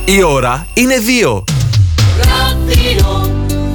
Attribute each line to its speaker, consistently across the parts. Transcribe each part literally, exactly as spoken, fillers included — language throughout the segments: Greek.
Speaker 1: Η ώρα είναι δύο.
Speaker 2: Radio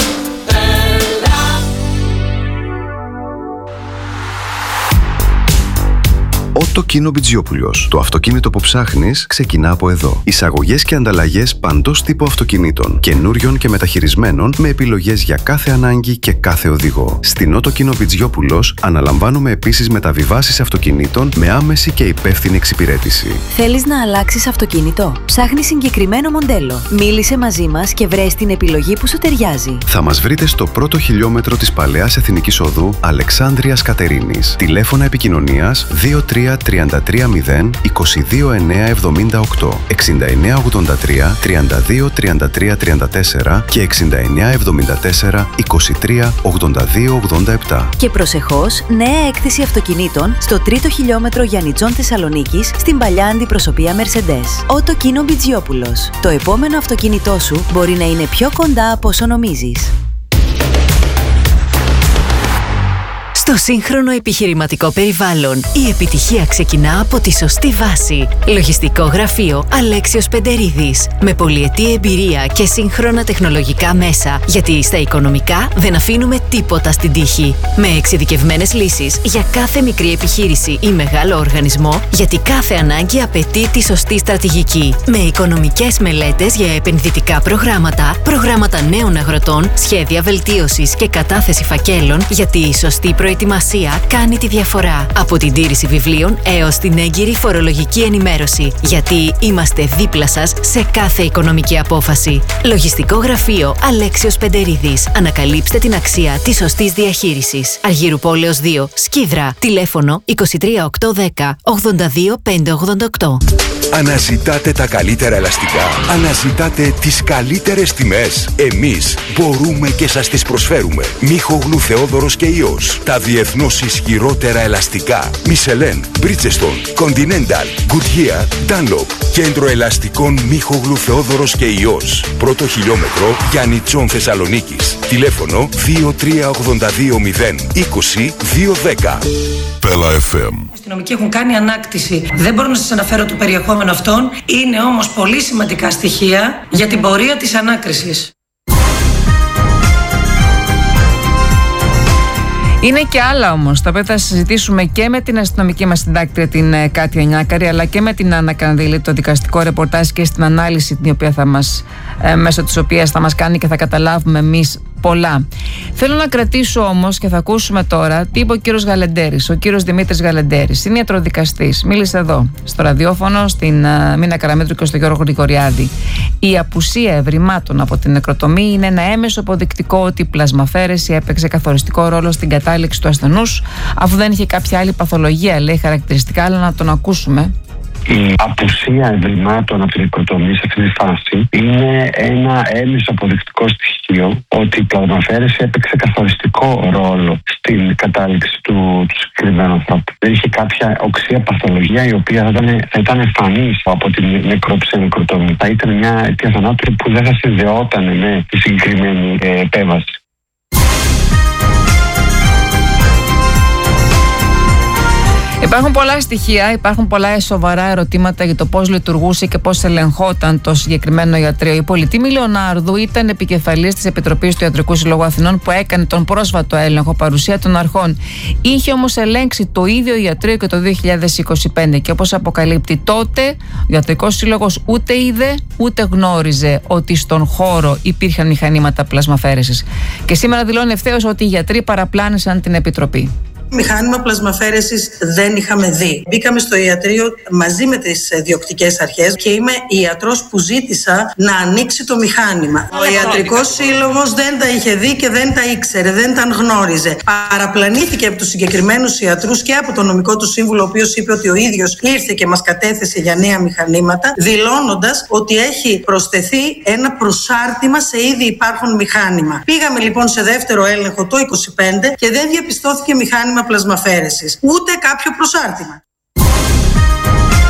Speaker 3: Ότο Κίνο Μπιτζιόπουλος. Το αυτοκίνητο που ψάχνεις ξεκινά από εδώ. Εισαγωγές και ανταλλαγές παντός τύπου αυτοκινήτων, καινούριων και μεταχειρισμένων, με επιλογές για κάθε ανάγκη και κάθε οδηγό. Στην Ότο Κίνο Μπιτζιόπουλος αναλαμβάνουμε επίσης μεταβιβάσεις αυτοκινήτων με άμεση και υπεύθυνη εξυπηρέτηση.
Speaker 4: Θέλεις να αλλάξεις αυτοκίνητο? Ψάχνεις συγκεκριμένο μοντέλο? Μίλησε μαζί μας και βρες την επιλογή που σου ταιριάζει.
Speaker 3: Θα μας βρείτε στο πρώτο χιλιόμετρο της Παλαιάς Εθνικής Οδού Αλεξάνδρειας Κατερίνης. Τηλέφωνα επικοινωνίας δύο τρία τρία τρία μηδέν είκοσι δύο εννιά εβδομήντα οκτώ, εξήντα εννιά ογδόντα τρία τριάντα δύο τριάντα τρία τριάντα τέσσερα και εξήντα εννιά εβδομήντα τέσσερα είκοσι τρία ογδόντα δύο ογδόντα επτά.
Speaker 4: Και προσεχώς, νέα έκθεση αυτοκινήτων στο τρίτο χιλιόμετρο Γιαννιτζών Θεσσαλονίκης στην παλιά αντιπροσωπεία Mercedes. Ότο Κίνο Μπιτζιόπουλος. Το επόμενο αυτοκίνητό σου μπορεί να είναι πιο κοντά από όσο νομίζεις.
Speaker 5: Στο σύγχρονο επιχειρηματικό περιβάλλον, η επιτυχία ξεκινά από τη σωστή βάση. Λογιστικό γραφείο Αλέξιος Πεντερίδης. Με πολυετή εμπειρία και σύγχρονα τεχνολογικά μέσα. Γιατί στα οικονομικά δεν αφήνουμε τίποτα στην τύχη. Με εξειδικευμένες λύσεις για κάθε μικρή επιχείρηση ή μεγάλο οργανισμό, γιατί κάθε ανάγκη απαιτεί τη σωστή στρατηγική. Με οικονομικές μελέτες για επενδυτικά προγράμματα, προγράμματα νέων αγροτών, σχέδια βελτίωσης και κατάθεση φακέλων, γιατί η σωστή προετοιμασία Προετοιμασία κάνει τη διαφορά. Από την τήρηση βιβλίων έως την έγκυρη φορολογική ενημέρωση. Γιατί είμαστε δίπλα σας σε κάθε οικονομική απόφαση. Λογιστικό γραφείο Αλέξιος Πεντερίδης. Ανακαλύψτε την αξία της σωστής διαχείρισης. Αργύρου Πόλεως δύο, Σκίδρα. Τηλέφωνο είκοσι τρία οκτακόσια δέκα ογδόντα δύο πεντακόσια ογδόντα οκτώ.
Speaker 6: Αναζητάτε τα καλύτερα ελαστικά. Αναζητάτε τις καλύτερες τιμές. Εμείς μπορούμε και σας τις προσφέρουμε. Μίχογλου Θεόδωρος και Υιός. Τα διεθνώς ισχυρότερα ελαστικά. Michelin, Bridgestone, Continental, Goodyear, Dunlop. Κέντρο ελαστικών Μίχογλου Θεόδωρος και Υιός. Πρώτο χιλιόμετρο Γιαννιτζών Θεσσαλονίκης. Τηλέφωνο δύο τρία ογδόντα δύο μηδέν είκοσι δύο δέκα.
Speaker 7: Πέλα εφ εμ.
Speaker 8: Οι αστυνομικοί έχουν κάνει ανάκτηση. Δεν μπορώ να σας αναφέρω το περιεχόμενο αυτών. Είναι όμως πολύ σημαντικά στοιχεία για την πορεία της ανάκρισης.
Speaker 9: Είναι και άλλα όμως, τα οποία θα συζητήσουμε και με την αστυνομική μας συντάκτρια, την Κάτια Νιάκαρη, αλλά και με την Άννα Κανδύλη, το δικαστικό ρεπορτάζ και στην ανάλυση την οποία θα μας, ε, μέσω της οποίας θα μας κάνει και θα καταλάβουμε εμείς πολλά. Θέλω να κρατήσω όμως και θα ακούσουμε τώρα τι είπε ο κύριος Γαλεντέρης, ο κύριος Δημήτρης Γαλεντέρης. Είναι ιατροδικαστής. Μίλησε εδώ, στο ραδιόφωνο, στην uh, Μίνα Καραμέτρου και στο Γιώργο Γρηγοριάδη. Η απουσία ευρημάτων από την νεκροτομή είναι ένα έμεσο αποδεικτικό ότι η πλασμαφαίρεση έπαιξε καθοριστικό ρόλο στην κατάληξη του ασθενούς, αφού δεν είχε κάποια άλλη παθολογία, λέει, χαρακτηριστικά, αλλά να τον ακούσουμε.
Speaker 10: Η απουσία ευρημάτων από την νεκροτομή σε αυτή τη φάση είναι ένα έμεσο αποδεικτικό στοιχείο ότι η πλασμαφαίρεση έπαιξε καθοριστικό ρόλο στην κατάληξη του, του συγκεκριμένου ανθρώπου. Δεν είχε κάποια οξία παθολογία η οποία θα ήταν, θα ήταν εμφανής από την νεκρόψη νεκροτομή. Θα ήταν μια αιτία θανάτου που δεν θα συνδεόταν με τη συγκεκριμένη ε, επέμβαση.
Speaker 9: Υπάρχουν πολλά στοιχεία, υπάρχουν πολλά σοβαρά ερωτήματα για το πώς λειτουργούσε και πώς ελεγχόταν το συγκεκριμένο ιατρείο. Η Πολυτήμη Λεωνάρδου ήταν επικεφαλής της Επιτροπής του Ιατρικού Συλλόγου Αθηνών που έκανε τον πρόσφατο έλεγχο παρουσία των αρχών. Είχε όμως ελέγξει το ίδιο ιατρείο και το δύο χιλιάδες είκοσι πέντε και όπως αποκαλύπτει τότε, ο Ιατρικός Σύλλογος ούτε είδε ούτε γνώριζε ότι στον χώρο υπήρχαν μηχανήματα πλασμαφαίρεσης. Και σήμερα δηλώνει ευθέως ότι οι γιατροί παραπλάνησαν την Επιτροπή.
Speaker 8: Μηχάνημα πλασμαφαίρεσης δεν είχαμε δει. Μπήκαμε στο ιατρείο μαζί με τις διοκτικές αρχές και είμαι η ιατρός που ζήτησα να ανοίξει το μηχάνημα. Ο Ιατρικός Σύλλογος δεν τα είχε δει και δεν τα ήξερε, δεν τα γνώριζε. Παραπλανήθηκε από τους συγκεκριμένους ιατρούς και από τον νομικό του σύμβουλο, ο οποίος είπε ότι ο ίδιος ήρθε και μας κατέθεσε για νέα μηχανήματα, δηλώνοντας ότι έχει προσθεθεί ένα προσάρτημα σε ήδη υπάρχον μηχάνημα. Πήγαμε λοιπόν σε δεύτερο έλεγχο το είκοσι πέντε και δεν διαπιστώθηκε μηχάνημα πλασμαφαίρεσης, ούτε κάποιο προσάρτημα.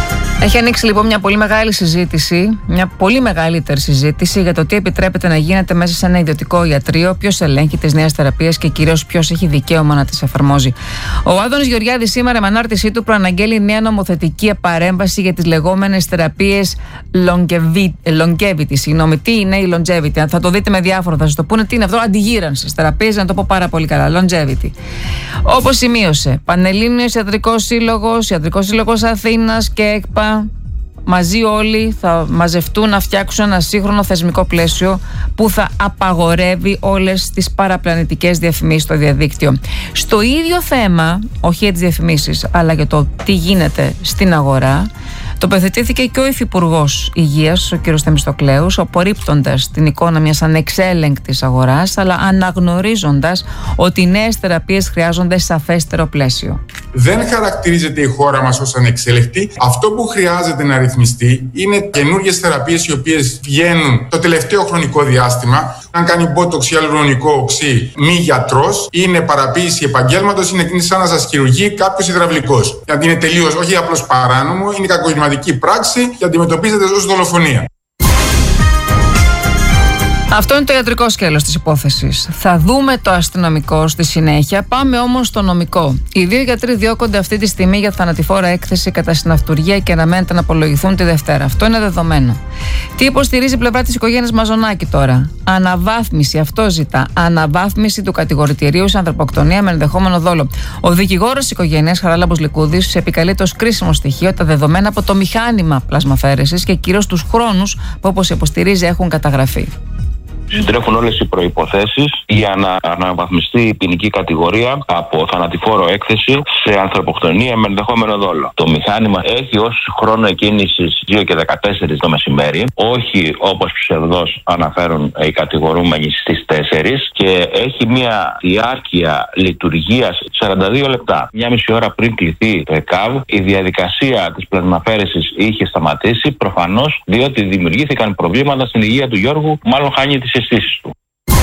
Speaker 9: Έχει ανοίξει λοιπόν μια πολύ μεγάλη συζήτηση, μια πολύ μεγαλύτερη συζήτηση για το τι επιτρέπεται να γίνεται μέσα σε ένα ιδιωτικό ιατρείο, ποιος ελέγχει τις νέες θεραπείες και κυρίως ποιος έχει δικαίωμα να τις εφαρμόζει. Ο Άδωνης Γεωργιάδης σήμερα με ανάρτησή του προαναγγέλει νέα νομοθετική παρέμβαση για τις λεγόμενες θεραπείες longevity. Συγγνώμη, τι είναι η longevity? Θα το δείτε με διάφορα, θα σας το πούνε τι είναι αυτό. Αντιγύρανσης θεραπείες, να το πω πάρα πολύ καλά. Longevity. Όπως σημείωσε, Πανελλήνιος Ιατρικός Σύλλογος, Ιατρικός Σύλλογος Αθήνας και ΕΚΠΑ, μαζί όλοι θα μαζευτούν να φτιάξουν ένα σύγχρονο θεσμικό πλαίσιο που θα απαγορεύει όλες τις παραπλανητικές διαφημίσεις στο διαδίκτυο. Στο ίδιο θέμα, όχι για τις διαφημίσεις, αλλά για το τι γίνεται στην αγορά, τοποθετήθηκε και ο Υφυπουργός Υγείας, ο κ. Θεμιστοκλέους, απορρίπτοντας την εικόνα μιας ανεξέλεγκτης αγοράς, αλλά αναγνωρίζοντας ότι οι νέες θεραπείες χρειάζονται σαφέστερο πλαίσιο.
Speaker 1: Δεν χαρακτηρίζεται η χώρα μας ως ανεξέλεκτη. Αυτό που χρειάζεται να ρυθμιστεί είναι καινούργιες θεραπείες οι οποίες βγαίνουν το τελευταίο χρονικό διάστημα. Αν κάνει μπότοξ ή αλουρονικό οξύ μη γιατρός, είναι παραποίηση επαγγέλματος, είναι σαν να σας χειρουργεί κάποιος υδραυλικός. Γιατί είναι τελείως, όχι απλώς παράνομο, είναι κακουργηματική πράξη και αντιμετωπίζεται ως δολοφονία.
Speaker 9: Αυτό είναι το ιατρικό σκέλος της υπόθεσης. Θα δούμε το αστυνομικό στη συνέχεια. Πάμε όμως στο νομικό. Οι δύο γιατροί διώκονται αυτή τη στιγμή για θανατηφόρα έκθεση κατά συναυτουργία και αναμένεται να απολογηθούν τη Δευτέρα. Αυτό είναι δεδομένο. Τι υποστηρίζει η πλευρά της οικογένειας Μαζονάκη τώρα? Αναβάθμιση, αυτό ζητά. Αναβάθμιση του κατηγορητηρίου σε ανθρωποκτονία με ενδεχόμενο δόλο. Ο δικηγόρος της οικογένειας, Χαράλαμπος Λυκούδης, επικαλεί το κρίσιμο στοιχείο τα δεδομένα από το μηχάνημα πλασμαφαίρεσης και κυρίως τους χρόνους που, όπως υποστηρίζει, έχουν καταγραφεί.
Speaker 7: Συντρέχουν όλες οι προϋποθέσεις για να αναβαθμιστεί η ποινική κατηγορία από θανατηφόρο έκθεση σε ανθρωποκτονία με ενδεχόμενο δόλο. Το μηχάνημα έχει ως χρόνο εκκίνησης δύο και δεκατέσσερα το μεσημέρι, όχι όπως ψευδώς αναφέρουν οι κατηγορούμενοι στις τέσσερις, και έχει μια διάρκεια λειτουργίας σαράντα δύο λεπτά. Μια μισή ώρα πριν κληθεί το ΕΚΑΒ, η διαδικασία της πλασμαφέρεσης είχε σταματήσει, προφανώς διότι δημιουργήθηκαν προβλήματα στην υγεία του Γιώργου, μάλλον χάνει τις αισθήσεις του.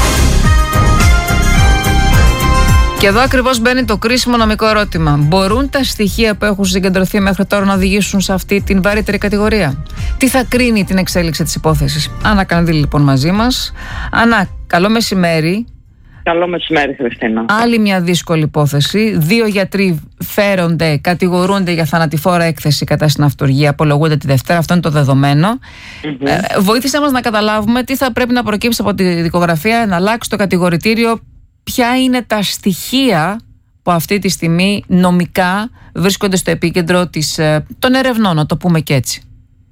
Speaker 9: Και εδώ ακριβώς μπαίνει το κρίσιμο νομικό ερώτημα. Μπορούν τα στοιχεία που έχουν συγκεντρωθεί μέχρι τώρα να οδηγήσουν σε αυτή την βαρύτερη κατηγορία? Τι θα κρίνει την εξέλιξη της υπόθεσης? Άννα Κανδύλη λοιπόν μαζί μας. Άννα, καλό μεσημέρι.
Speaker 11: Καλό μεσημέρι, Χριστίνα.
Speaker 9: Άλλη μια δύσκολη υπόθεση. Δύο γιατροί φέρονται, κατηγορούνται για θανατηφόρα έκθεση κατά συναυτουργία, απολογούνται τη Δευτέρα. Αυτό είναι το δεδομένο. Mm-hmm. Ε, βοήθησέ μας να καταλάβουμε τι θα πρέπει να προκύψει από τη δικογραφία, να αλλάξει το κατηγορητήριο. Ποια είναι τα στοιχεία που αυτή τη στιγμή νομικά βρίσκονται στο επίκεντρο της, των ερευνών, να το πούμε και έτσι?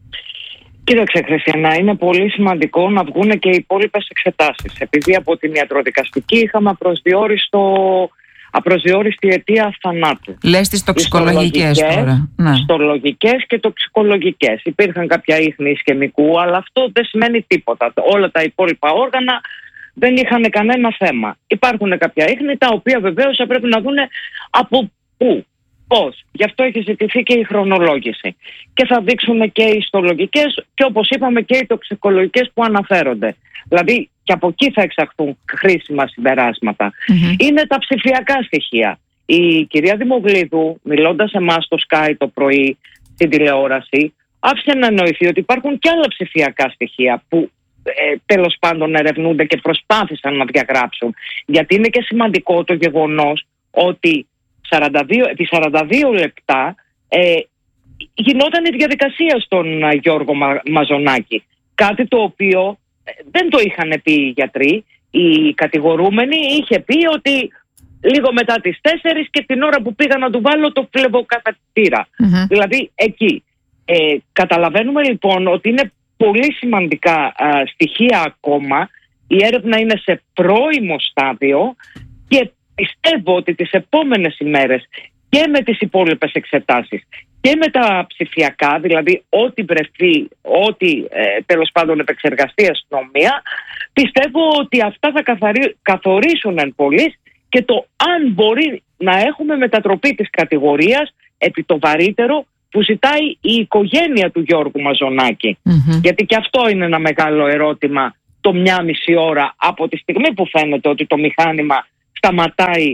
Speaker 11: Κοίταξε, Χριστιανά, είναι πολύ σημαντικό να βγουν και οι υπόλοιπες εξετάσεις. Επειδή από την ιατροδικαστική είχαμε απροσδιόριστο, απροσδιόριστη αιτία θανάτου.
Speaker 9: Λες τις τοξικολογικές τώρα. Ναι.
Speaker 11: Ιστολογικές και τοξικολογικές. Υπήρχαν κάποια ίχνη ισκαιμικού, αλλά αυτό δεν σημαίνει τίποτα. Όλα τα υπόλοιπα όργανα δεν είχαν κανένα θέμα. Υπάρχουν κάποια ίχνη τα οποία βεβαίως θα πρέπει να δούνε από πού, πώς. Γι' αυτό έχει ζητηθεί και η χρονολόγηση. Και θα δείξουν και οι ιστολογικές και, όπως είπαμε, και οι τοξικολογικές που αναφέρονται. Δηλαδή και από εκεί θα εξαχθούν χρήσιμα συμπεράσματα. Mm-hmm. Είναι τα ψηφιακά στοιχεία. Η κυρία Δημογλίδου, μιλώντας σε εμάς στο Sky το πρωί στην τηλεόραση, άφησε να εννοηθεί ότι υπάρχουν και άλλα ψηφιακά στοιχεία που Ε, τέλος πάντων ερευνούνται και προσπάθησαν να διαγράψουν. Γιατί είναι και σημαντικό το γεγονός ότι σαράντα δύο, επί σαράντα δύο λεπτά ε, γινόταν η διαδικασία στον α, Γιώργο Μα, Μαζονάκη. Κάτι το οποίο ε, δεν το είχαν πει οι γιατροί. Η κατηγορούμενη είχε πει ότι λίγο μετά τις τέσσερις και την ώρα που πήγα να του βάλω το φλεβοκαθετήρα. Mm-hmm. Δηλαδή εκεί. Ε, καταλαβαίνουμε λοιπόν ότι είναι πολύ σημαντικά α, στοιχεία ακόμα. Η έρευνα είναι σε πρώιμο στάδιο και πιστεύω ότι τις επόμενες ημέρες και με τις υπόλοιπες εξετάσεις και με τα ψηφιακά, δηλαδή ό,τι βρεθεί, ό,τι ε, τέλος πάντων επεξεργαστεί η αστυνομία, πιστεύω ότι αυτά θα καθαρί, καθορίσουν εν πολλοίς και το αν μπορεί να έχουμε μετατροπή της κατηγορίας επί το βαρύτερο που ζητάει η οικογένεια του Γιώργου Μαζονάκη. Mm-hmm. Γιατί και αυτό είναι ένα μεγάλο ερώτημα το μια μισή ώρα από τη στιγμή που φαίνεται ότι το μηχάνημα σταματάει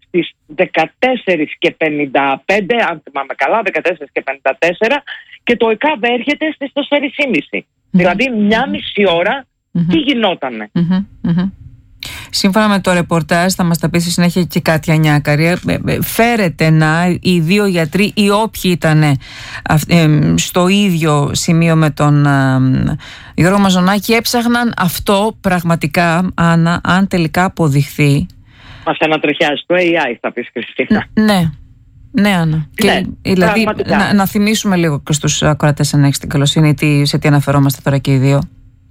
Speaker 11: στις δεκατέσσερις και πενήντα πέντε, αν θυμάμαι καλά, δεκατέσσερις και πενήντα τέσσερα, και το ΕΚΑΒ έρχεται στις τέσσερις και μισή. Mm-hmm. Δηλαδή μια μισή ώρα mm-hmm. τι γινότανε.
Speaker 9: Mm-hmm. Mm-hmm. Σύμφωνα με το ρεπορτάζ, θα μας τα πει στη συνέχεια και η Κάτια Νιάκαρη, φέρεται να οι δύο γιατροί ή όποιοι ήταν στο ίδιο σημείο με τον Γιώργο Μαζονάκη έψαχναν αυτό πραγματικά, Άννα, αν τελικά αποδειχθεί.
Speaker 11: Μας ανατριχιάζει το έι άι, θα πεις, Χριστίνα.
Speaker 9: Ναι. Ναι, Άννα.
Speaker 11: Ναι,
Speaker 9: και, δηλαδή, να, να θυμίσουμε λίγο και στους ακροατές, αν έχεις την καλοσύνη, τι, σε τι αναφερόμαστε τώρα και οι δύο.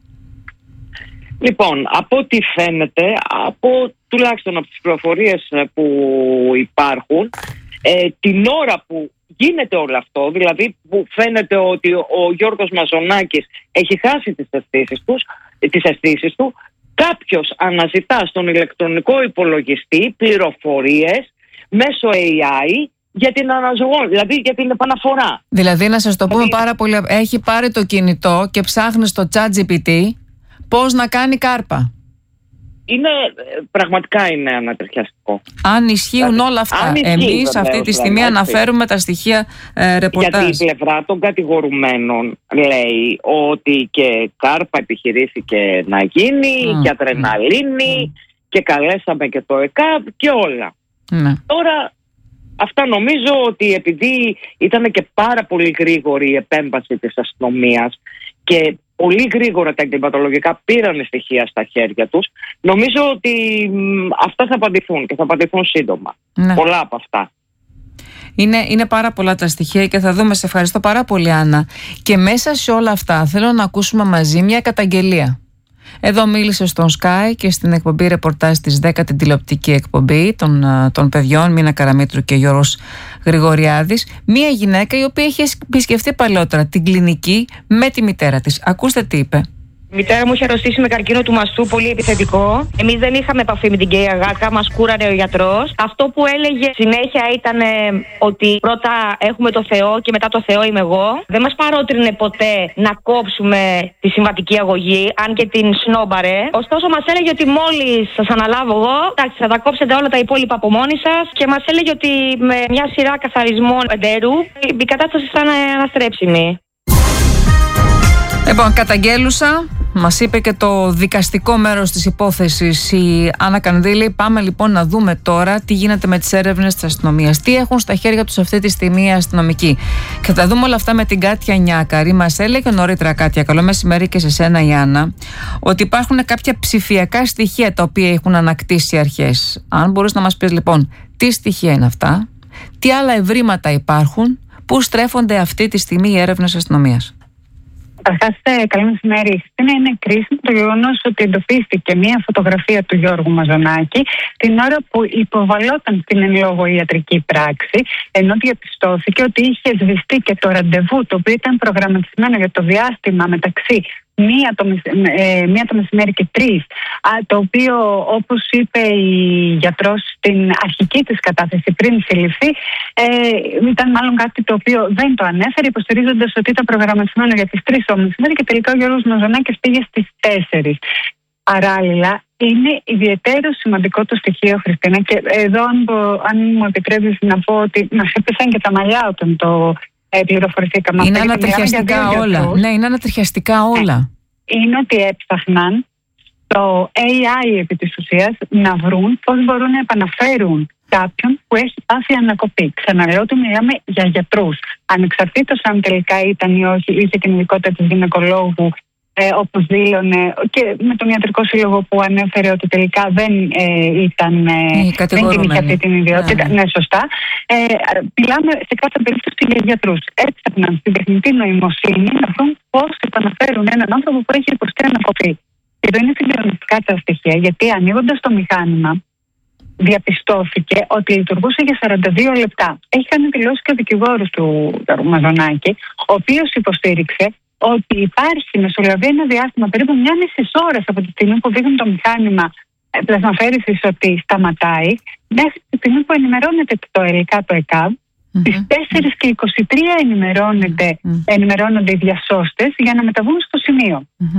Speaker 11: Λοιπόν, από ό,τι φαίνεται, από, τουλάχιστον από τις πληροφορίες που υπάρχουν, ε, την ώρα που γίνεται όλο αυτό, δηλαδή που φαίνεται ότι ο Γιώργος Μαζονάκης έχει χάσει τις αισθήσεις τους, τις αισθήσεις του, κάποιος αναζητά στον ηλεκτρονικό υπολογιστή πληροφορίες μέσω έι άι για την αναζωγόνηση, δηλαδή για την επαναφορά.
Speaker 9: Δηλαδή, να σας το πούμε δηλαδή, πάρα πολύ, έχει πάρει το κινητό και ψάχνει στο ChatGPT πώς να κάνει κάρπα.
Speaker 11: Είναι, πραγματικά είναι ανατριχιαστικό.
Speaker 9: Αν ισχύουν δηλαδή, όλα αυτά. Εμείς αυτή τη στιγμή δηλαδή, αναφέρουμε τα στοιχεία ε, ρεπορτάζ.
Speaker 11: Γιατί η πλευρά των κατηγορουμένων λέει ότι και κάρπα επιχειρήθηκε να γίνει mm, και αδρεναλίνη mm. και καλέσαμε και το ΕΚΑΒ και όλα.
Speaker 9: Mm.
Speaker 11: Τώρα αυτά νομίζω ότι επειδή ήταν και πάρα πολύ γρήγορη η επέμβαση της αστυνομίας και πολύ γρήγορα τα εγκληματολογικά πήραν στοιχεία στα χέρια τους, νομίζω ότι μ, αυτά θα απαντηθούν και θα απαντηθούν σύντομα. Ναι. Πολλά από αυτά.
Speaker 9: Είναι, είναι πάρα πολλά τα στοιχεία και θα δούμε. Σε ευχαριστώ πάρα πολύ, Άννα. Και μέσα σε όλα αυτά θέλω να ακούσουμε μαζί μια καταγγελία. Εδώ μίλησε στον Sky και στην εκπομπή ρεπορτάζ της δέκα, την τηλεοπτική εκπομπή των, των παιδιών Μίνα Καραμήτρου και Γιώργος Γρηγοριάδης, μία γυναίκα η οποία είχε επισκεφτεί παλαιότερα την κλινική με τη μητέρα της. Ακούστε τι είπε.
Speaker 12: Η μητέρα μου είχε αρρωστήσει με καρκίνο του μαστού, πολύ επιθετικό. Εμείς δεν είχαμε επαφή με την Κέια Γάκα, μας κούρανε ο γιατρός. Αυτό που έλεγε συνέχεια ήταν ε, ότι πρώτα έχουμε το Θεό και μετά το Θεό είμαι εγώ. Δεν μας παρότρινε ποτέ να κόψουμε τη συμβατική αγωγή, αν και την σνόμπαρε. Ωστόσο, μας έλεγε ότι μόλις σας αναλάβω εγώ, εντάξει, θα τα κόψετε όλα τα υπόλοιπα από μόνοι σας. Και μας έλεγε ότι με μια σειρά καθαρισμών εντέρου η κατάσταση θα είναι αναστρέψιμη.
Speaker 9: Λοιπόν, καταγγέλουσα, μας είπε και το δικαστικό μέρος της υπόθεσης η Άννα Κανδύλη. Πάμε λοιπόν να δούμε τώρα τι γίνεται με τις έρευνες της αστυνομίας. Τι έχουν στα χέρια τους αυτή τη στιγμή οι αστυνομικοί. Και θα δούμε όλα αυτά με την Κάτια Νιάκαρη. Μας έλεγε νωρίτερα, Κάτια, καλό μεσημέρι και σε σένα, η Άννα, ότι υπάρχουν κάποια ψηφιακά στοιχεία τα οποία έχουν ανακτήσει οι αρχές. Αν μπορείς να μας πεις λοιπόν τι στοιχεία είναι αυτά, τι άλλα ευρήματα υπάρχουν, πού στρέφονται αυτή τη στιγμή οι έρευνες της αστυνομίας.
Speaker 13: Καταρχάς, καλό μεσημέρι. Είναι, είναι κρίσιμο το γεγονός ότι εντοπίστηκε μία φωτογραφία του Γιώργου Μαζονάκη την ώρα που υποβαλλόταν στην εν λόγω ιατρική πράξη, ενώ διαπιστώθηκε ότι είχε σβηστεί και το ραντεβού το οποίο ήταν προγραμματισμένο για το διάστημα μεταξύ μία το, ε, μία το μεσημέρι και τρεις, το οποίο, όπως είπε η γιατρός στην αρχική της κατάθεση πριν συλληφθεί, ε, ήταν μάλλον κάτι το οποίο δεν το ανέφερε, υποστηρίζοντας ότι ήταν προγραμματισμένο για τις τρεις το μεσημέρι και τελικά ο Γιώργος Μαζονάκης πήγε στις τέσσερις. Παράλληλα, είναι ιδιαίτερο σημαντικό το στοιχείο, Χριστίνα, και εδώ αν, αν μου επιτρέπεις να πω ότι μας έπεσαν και τα μαλλιά όταν το Ε, πληροφορηθήκαμε.
Speaker 9: Είναι ανατριχιαστικά όλα. Ναι, είναι ανατριχιαστικά όλα.
Speaker 13: Είναι ότι έψαχναν το έι άι επί της ουσίας να βρουν πώς μπορούν να επαναφέρουν κάποιον που έχει πάθει ανακοπή. Ξαναλέω ότι μιλάμε για γιατρούς. Ανεξαρτήτως αν τελικά ήταν ή όχι, είχε την ειδικότητα της γυναικολόγου, ε, όπως δήλωνε, και με τον ιατρικό σύλλογο που ανέφερε ότι τελικά δεν ε, ήταν. Ε, δεν την είχε αυτή την ιδιότητα. Ναι, ναι. ναι σωστά. Ε, μιλάμε σε κάθε περίπτωση για γιατρούς. Έψαχναν στην τεχνητή νοημοσύνη να βρουν πώς επαναφέρουν έναν άνθρωπο που έχει υποστεί ανακοπή. Και εδώ είναι συγκλονιστικά τα στοιχεία, γιατί ανοίγοντας το μηχάνημα, διαπιστώθηκε ότι λειτουργούσε για σαράντα δύο λεπτά. Έχει κάνει δηλώσει και ο δικηγόρος του Μαζονάκη, ο οποίος υποστήριξε ότι υπάρχει μεσολαβεί ένα διάστημα περίπου μια μισή ώρα από τη στιγμή που δείχνει το μηχάνημα πλασμαφέρησης ότι σταματάει, μέχρι τη στιγμή που ενημερώνεται το ΕΛΚΑ, το ΕΚΑΒ. Mm-hmm. Στις τέσσερις και είκοσι τρία ενημερώνεται, mm-hmm. ενημερώνονται οι διασώστες για να μεταβούν στο σημείο.
Speaker 9: Mm-hmm.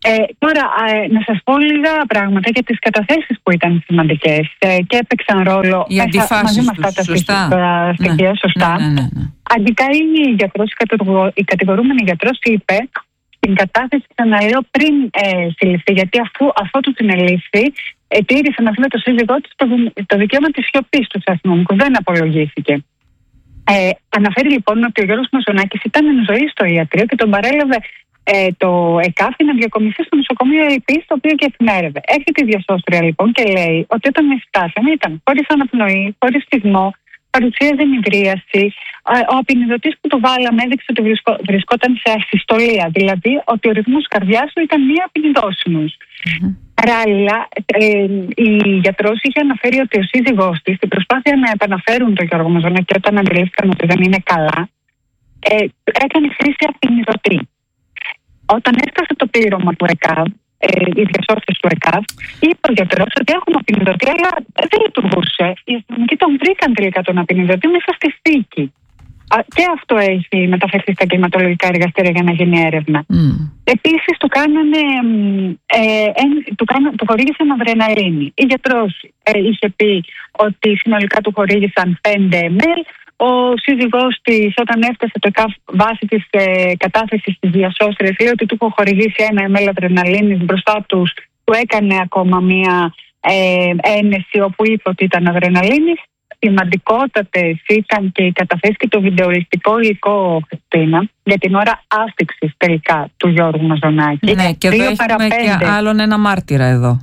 Speaker 13: Ε, τώρα, ε, να σας πω λίγα πράγματα για τις καταθέσεις που ήταν σημαντικές ε, και έπαιξαν ρόλο
Speaker 9: οι αντιφάσεις
Speaker 13: μαζί με
Speaker 9: τους,
Speaker 13: αυτά τα
Speaker 9: σωστά.
Speaker 13: στοιχεία,
Speaker 9: Ναι,
Speaker 13: σωστά.
Speaker 9: ναι, ναι, ναι.
Speaker 13: Αντικά η γιατρός, η κατηγορούμενη γιατρός είπε την κατάθεση, ξαναλέω, πριν ε, συλληφθεί, γιατί αφού, αφού του την ελήφθη, ε, τήρησε μαζί με το σύζυγό της το, το δικαίωμα της σιωπής του αστυνομικού, δεν απολογήθηκε. Ε, αναφέρει λοιπόν ότι ο Γιώργος Μαζονάκης ήταν εν ζωή στο ιατρείο και τον παρέλαβε ε, το ΕΚΑΦ να διακομιστεί στο νοσοκομείο ΕΛΠΗ, στο οποίο και εφημέρευε. Έρχεται η διασώστρια λοιπόν και λέει ότι όταν με φτάσαμε ήταν χωρίς αναπνοή, χωρίς στιγμό, παρουσίαζε νηδρίαση. Ο απεινιδωτής που το βάλαμε έδειξε ότι βρισκό, βρισκόταν σε ασυστολία, δηλαδή ότι ο ρυθμός καρδιάς του ήταν μη απεινιδώσιμος. Mm-hmm. Παράλληλα, ε, η γιατρός είχε αναφέρει ότι ο σύζυγός της, στην προσπάθεια να επαναφέρουν τον Γιώργο Μαζονάκη όταν αντιλήφθηκαν ότι δεν είναι καλά, ε, έκανε χρήση απεινιδωτή. Όταν έφτασε το πλήρωμα του ΕΚΑΒ, ε, οι διασώστες του ΕΚΑΒ, είπε ο γιατρός ότι έχουμε απεινιδωτή, αλλά δεν λειτουργούσε. Οι αστυνομικοί τον βρήκαν τελικά τον απεινιδωτή μέσα στη θήκη. Και αυτό έχει μεταφερθεί στα κλιματολογικά εργαστήρια για να γίνει έρευνα. Mm. Επίσης, του, κάνανε, ε, ε, του, κάνα, του χορήγησαν αδρεναλίνη. Η γιατρός ε, είχε πει ότι συνολικά του χορήγησαν πέντε μιλιλίτρα. Ο σύζυγός της, όταν έφτασε το ΕΚΑΒ βάσει της ε, κατάθεσης της διασώστριας, λέει ότι του έχω χορηγήσει ένα μιλιλίτρο αδρεναλίνης. Μπροστά τους του έκανε ακόμα μία ε, ένεση όπου είπε ότι ήταν αδρεναλίνης. Σημαντικότατες ήταν και οι καταθέσεις και το βιντεοριστικό υλικό, Χριστίνα, για την ώρα άφηξης τελικά του Γιώργου Μαζονάκη.
Speaker 9: Ναι, και εδώ έχουμε και άλλον ένα μάρτυρα εδώ.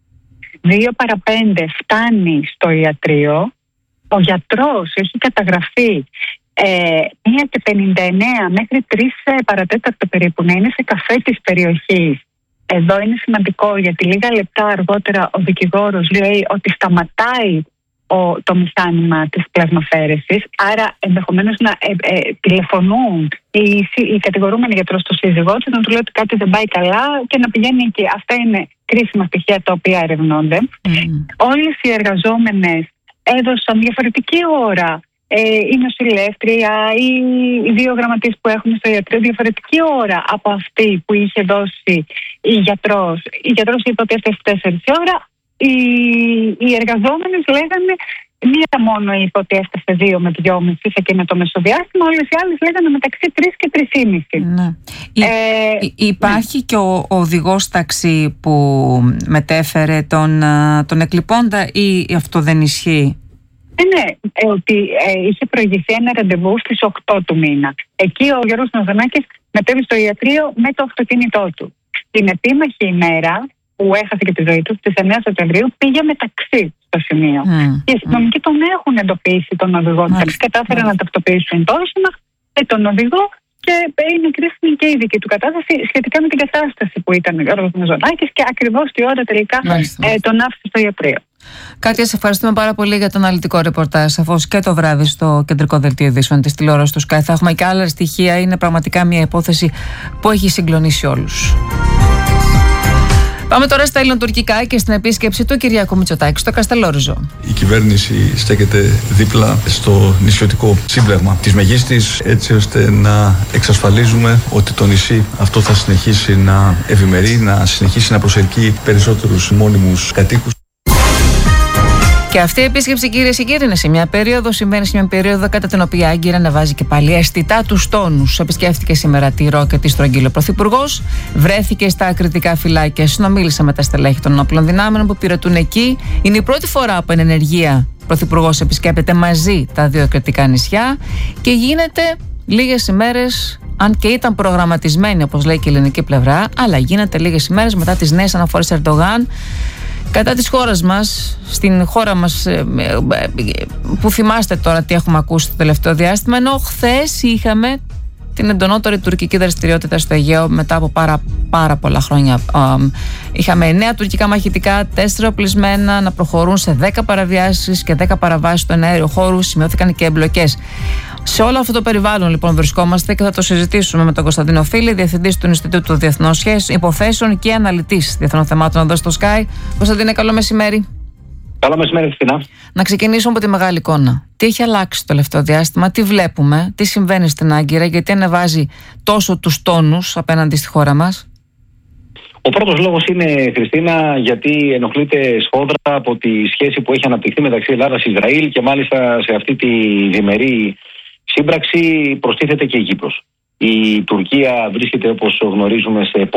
Speaker 13: Δύο παρά πέντε φτάνει στο ιατρείο. Ο γιατρός έχει καταγραφεί ε, μία και πενήντα εννέα μέχρι τρεις παρατέταρτο περίπου να είναι σε καφέ της περιοχής. Εδώ είναι σημαντικό γιατί λίγα λεπτά αργότερα ο δικηγόρος λέει ότι σταματάει Ο, το μηχάνημα της πλασμαφέρεσης, άρα ενδεχομένως να ε, ε, τηλεφωνούν οι, οι κατηγορούμενοι γιατρός στο σύζυγό του, να του λέει ότι κάτι δεν πάει καλά και να πηγαίνει εκεί. Αυτά είναι κρίσιμα στοιχεία τα οποία ερευνώνται. Mm. Όλες οι εργαζόμενες έδωσαν διαφορετική ώρα. Ε, η νοσηλεύτρια ή οι δύο γραμματείς που έχουμε στο ιατρείο διαφορετική ώρα από αυτή που είχε δώσει η γιατρός. Η γιατρός είπε ότι έφτασε τέσσερις ώρα. Οι, οι εργαζόμενες λέγανε μία μόνο είπε ότι έφτασε δύο με δυόμιση σε εκείνο το μεσοδιάστημα, όλες οι άλλες λέγανε μεταξύ τρεις και τρεις και μισή.
Speaker 9: Ναι. Ε, Υ, υπάρχει ναι. και ο, ο οδηγός ταξί που μετέφερε τον, τον εκλειπώντα ή αυτό δεν ισχύει?
Speaker 13: Ε, ναι, ε, ότι ε, είχε προηγηθεί ένα ραντεβού στις οκτώ του μήνα. Εκεί ο Γιώργος Μαζονάκης μετέβη στο ιατρείο με το αυτοκίνητό του. Την επίμαχη ημέρα που έχασε και τη ζωή του, στις εννέα Σεπτεμβρίου, πήγε μεταξύ στο σημείο. Mm. Και οι αστυνομικοί mm. τον έχουν εντοπίσει τον οδηγό. Mm. Κατάφεραν mm. να ταυτοποιήσουν το όχημα και τον οδηγό και είναι κρίσιμη και η δική του κατάσταση σχετικά με την κατάσταση που ήταν ο Γιώργος Μαζονάκης και ακριβώς τη ώρα τελικά mm. ε, τον άφησε στο ιατρείο.
Speaker 9: Κάτια, σε ευχαριστούμε πάρα πολύ για το αναλυτικό ρεπορτάζ. Σαφώς και το βράδυ στο κεντρικό δελτίο ειδήσεων της τηλεόρασης του Sky θα έχουμε και άλλα στοιχεία. Είναι πραγματικά μια υπόθεση που έχει συγκλονίσει όλους. Πάμε τώρα στα ελληνοτουρκικά και στην επίσκεψη του Κυριάκου Μητσοτάκη στο Καστελόριζο.
Speaker 14: Η κυβέρνηση στέκεται δίπλα στο νησιωτικό σύμπλεγμα της Μεγίστης, έτσι ώστε να εξασφαλίζουμε ότι το νησί αυτό θα συνεχίσει να ευημερεί, να συνεχίσει να προσελκύει περισσότερους μόνιμους κατοίκους.
Speaker 9: Και αυτή η επίσκεψη, κυρίες και κύριοι, είναι σε μια περίοδο, συμβαίνει σε μια περίοδο κατά την οποία η Άγκυρα ανεβάζει και πάλι αισθητά τους τόνους. Επισκέφτηκε σήμερα τη Ρο και τη Στρογγύλο Πρωθυπουργός, βρέθηκε στα ακριτικά φυλάκια, συνομίλησε με τα στελέχη των όπλων δυνάμεων που υπηρετούν εκεί. Είναι η πρώτη φορά που εν ενεργεία Πρωθυπουργός επισκέπτεται μαζί τα δύο κριτικά νησιά και γίνεται λίγες ημέρες, αν και ήταν προγραμματισμένη, όπως λέει και η ελληνική πλευρά, αλλά γίνεται λίγες ημέρες μετά τις νέες αναφορές Ερντογάν κατά της χώρας μας, στην χώρα μας που θυμάστε τώρα τι έχουμε ακούσει το τελευταίο διάστημα, ενώ χθες είχαμε την εντονότερη τουρκική δραστηριότητα στο Αιγαίο μετά από πάρα, πάρα πολλά χρόνια. Είχαμε εννέα τουρκικά μαχητικά, τέσσερα οπλισμένα να προχωρούν σε δέκα παραβιάσεις και δέκα παραβάσεις στον αέριο χώρο, σημειώθηκαν και εμπλοκές. Σε όλο αυτό το περιβάλλον λοιπόν βρισκόμαστε και θα το συζητήσουμε με τον Κωνσταντίνο Φίλη, διευθυντής του Ινστιτούτου Διεθνών Υποθέσεων και αναλυτής διεθνών θεμάτων εδώ στο Sky. Κωνσταντίνε, καλό μεσημέρι.
Speaker 15: Καλό μεσημέρι, Χριστίνα.
Speaker 9: Να ξεκινήσουμε από τη μεγάλη εικόνα. Τι έχει αλλάξει το τελευταίο διάστημα, τι βλέπουμε, τι συμβαίνει στην Άγκυρα, γιατί ανεβάζει τόσο τους τόνους απέναντι στη χώρα μας?
Speaker 15: Ο πρώτος λόγος είναι, Χριστίνα, γιατί ενοχλείται σφόδρα από τη σχέση που έχει αναπτυχθεί μεταξύ Ελλάδας και Ισραήλ και μάλιστα σε αυτή τη διμερή σύμπραξη προστίθεται και η Κύπρος. Η Τουρκία βρίσκεται, όπως γνωρίζουμε, σε